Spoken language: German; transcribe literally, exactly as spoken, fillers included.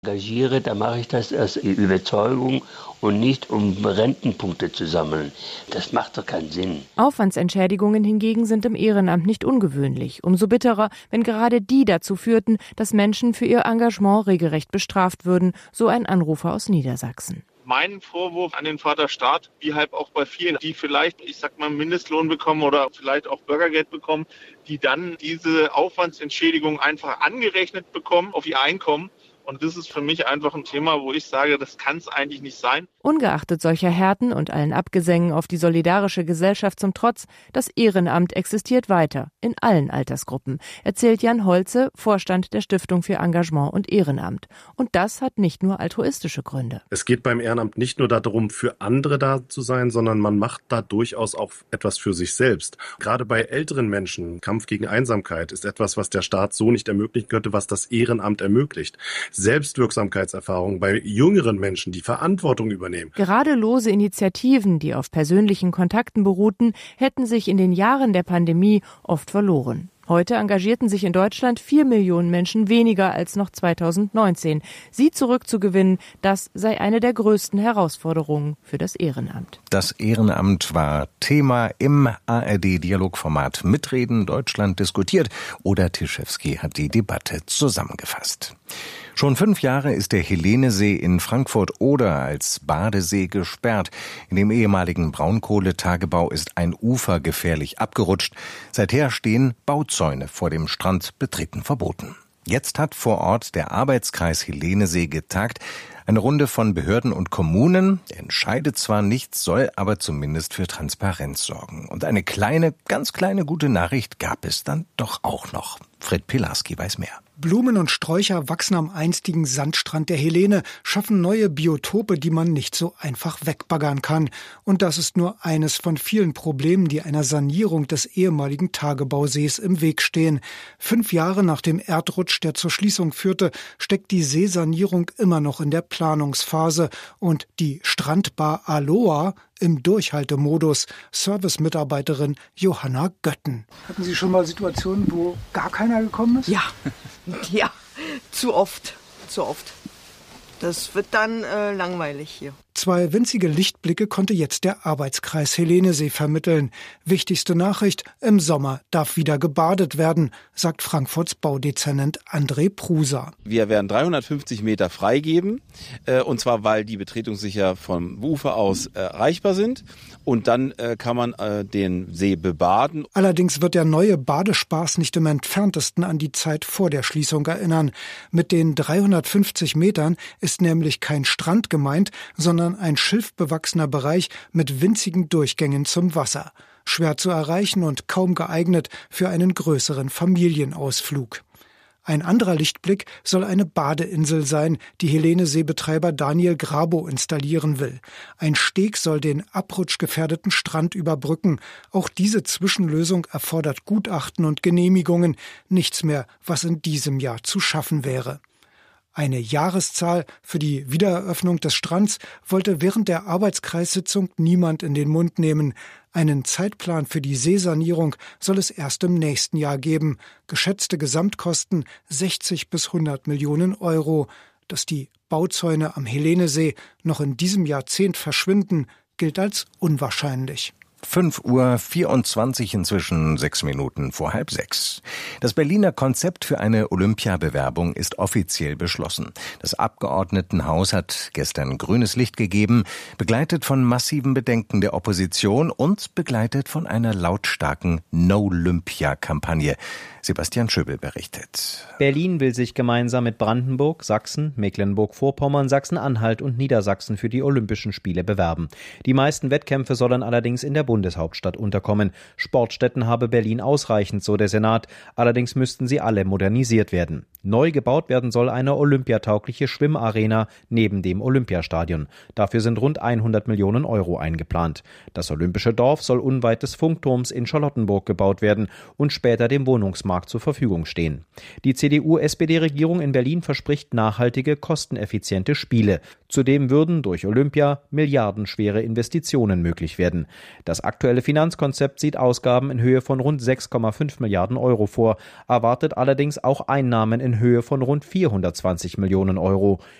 engagiere, dann mache ich das aus Überzeugung und nicht um Rentenpunkte zu sammeln. Das macht doch keinen Sinn. Aufwandsentschädigungen hingegen sind im Ehrenamt nicht ungewöhnlich. Umso bitterer, wenn gerade die dazu führten, dass Menschen für ihr Engagement regelrecht bestraft würden, so ein Anrufer aus Niedersachsen. Mein Vorwurf an den Vater Staat, wie halt auch bei vielen, die vielleicht, ich sag mal, Mindestlohn bekommen oder vielleicht auch Bürgergeld bekommen, die dann diese Aufwandsentschädigung einfach angerechnet bekommen auf ihr Einkommen. Und das ist für mich einfach ein Thema, wo ich sage, das kann es eigentlich nicht sein. Ungeachtet solcher Härten und allen Abgesängen auf die solidarische Gesellschaft zum Trotz, das Ehrenamt existiert weiter, in allen Altersgruppen, erzählt Jan Holze, Vorstand der Stiftung für Engagement und Ehrenamt. Und das hat nicht nur altruistische Gründe. Es geht beim Ehrenamt nicht nur darum, für andere da zu sein, sondern man macht da durchaus auch etwas für sich selbst. Gerade bei älteren Menschen, Kampf gegen Einsamkeit ist etwas, was der Staat so nicht ermöglichen könnte, was das Ehrenamt ermöglicht. Selbstwirksamkeitserfahrung bei jüngeren Menschen, die Verantwortung übernehmen. Gerade lose Initiativen, die auf persönlichen Kontakten beruhten, hätten sich in den Jahren der Pandemie oft verloren. Heute engagierten sich in Deutschland vier Millionen Menschen weniger als noch zweitausendneunzehn. Sie zurückzugewinnen, das sei eine der größten Herausforderungen für das Ehrenamt. Das Ehrenamt war Thema im A R D-Dialogformat Mitreden Deutschland diskutiert. Oda Tischewski hat die Debatte zusammengefasst. Schon fünf Jahre ist der Helenesee in Frankfurt-Oder als Badesee gesperrt. In dem ehemaligen Braunkohletagebau ist ein Ufer gefährlich abgerutscht. Seither stehen Bauzäune vor dem Strand, Betreten verboten. Jetzt hat vor Ort der Arbeitskreis Helenesee getagt. Eine Runde von Behörden und Kommunen entscheidet zwar nichts, soll aber zumindest für Transparenz sorgen. Und eine kleine, ganz kleine gute Nachricht gab es dann doch auch noch. Fred Pilarski weiß mehr. Blumen und Sträucher wachsen am einstigen Sandstrand der Helene, schaffen neue Biotope, die man nicht so einfach wegbaggern kann. Und das ist nur eines von vielen Problemen, die einer Sanierung des ehemaligen Tagebausees im Weg stehen. Fünf Jahre nach dem Erdrutsch, der zur Schließung führte, steckt die Seesanierung immer noch in der Planungsphase. Und die Strandbar Aloha im Durchhaltemodus. Servicemitarbeiterin Johanna Götten. Hatten Sie schon mal Situationen, wo gar keiner gekommen ist? Ja, ja, zu oft, zu oft. Das wird dann äh, langweilig hier. Zwei winzige Lichtblicke konnte jetzt der Arbeitskreis Helenesee vermitteln. Wichtigste Nachricht, im Sommer darf wieder gebadet werden, sagt Frankfurts Baudezernent André Prusa. Wir werden dreihundertfünfzig Meter freigeben, äh, und zwar, weil die betretungssicher vom Ufer aus äh, erreichbar sind. Und dann äh, kann man äh, den See bebaden. Allerdings wird der neue Badespaß nicht im Entferntesten an die Zeit vor der Schließung erinnern. Mit den dreihundertfünfzig Metern ist nämlich kein Strand gemeint, sondern ein schilfbewachsener Bereich mit winzigen Durchgängen zum Wasser. Schwer zu erreichen und kaum geeignet für einen größeren Familienausflug. Ein anderer Lichtblick soll eine Badeinsel sein, die Helenesee-Betreiber Daniel Grabo installieren will. Ein Steg soll den abrutschgefährdeten Strand überbrücken. Auch diese Zwischenlösung erfordert Gutachten und Genehmigungen. Nichts mehr, was in diesem Jahr zu schaffen wäre. Eine Jahreszahl für die Wiedereröffnung des Strands wollte während der Arbeitskreissitzung niemand in den Mund nehmen. Einen Zeitplan für die Seesanierung soll es erst im nächsten Jahr geben. Geschätzte Gesamtkosten sechzig bis hundert Millionen Euro. Dass die Bauzäune am Helenesee noch in diesem Jahrzehnt verschwinden, gilt als unwahrscheinlich. fünf Uhr vierundzwanzig, inzwischen sechs Minuten vor halb sechs. Das Berliner Konzept für eine Olympiabewerbung ist offiziell beschlossen. Das Abgeordnetenhaus hat gestern grünes Licht gegeben, begleitet von massiven Bedenken der Opposition und begleitet von einer lautstarken No-Olympia-Kampagne. Sebastian Schöbel berichtet. Berlin will sich gemeinsam mit Brandenburg, Sachsen, Mecklenburg-Vorpommern, Sachsen-Anhalt und Niedersachsen für die Olympischen Spiele bewerben. Die meisten Wettkämpfe sollen allerdings in der Bundeshauptstadt unterkommen. Sportstätten habe Berlin ausreichend, so der Senat. Allerdings müssten sie alle modernisiert werden. Neu gebaut werden soll eine olympiataugliche Schwimmarena neben dem Olympiastadion. Dafür sind rund hundert Millionen Euro eingeplant. Das Olympische Dorf soll unweit des Funkturms in Charlottenburg gebaut werden und später dem Wohnungsmarkt zur Verfügung stehen. Die C D U-S P D-Regierung in Berlin verspricht nachhaltige, kosteneffiziente Spiele. Zudem würden durch Olympia milliardenschwere Investitionen möglich werden. Das Das aktuelle Finanzkonzept sieht Ausgaben in Höhe von rund sechs Komma fünf Milliarden Euro vor, erwartet allerdings auch Einnahmen in Höhe von rund vierhundertzwanzig Millionen Euro.